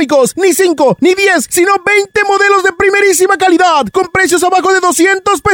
económicos, ni 5, ni 10, sino 20 modelos de primerísima calidad, con precios abajo de $200